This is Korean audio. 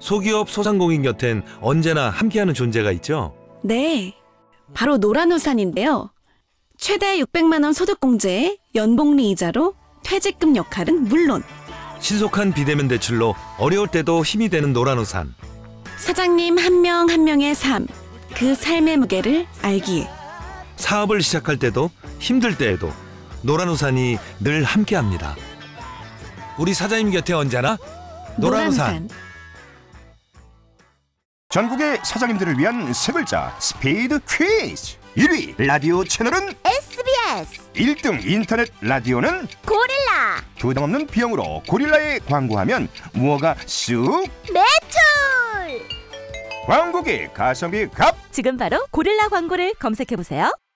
소기업 소상공인 곁엔 언제나 함께하는 존재가 있죠. 네, 바로 노란우산인데요. 최대 600만 원 소득공제에 연복리 이자로 퇴직금 역할은 물론 신속한 비대면 대출로 어려울 때도 힘이 되는 노란우산. 사장님 한 명 한 명의 삶, 그 삶의 무게를 알기에 사업을 시작할 때도 힘들 때에도 노란우산이 늘 함께합니다. 우리 사장님 곁에 언제나 노란우산. 전국의 사장님들을 위한 세 글자 스피드 퀴즈. 1위 라디오 채널은 SBS. 1등 인터넷 라디오는 고릴라. 부담 없는 비용으로 고릴라에 광고하면 무허가 쑥 매출. 광고계 가성비 갑. 지금 바로 고릴라 광고를 검색해보세요.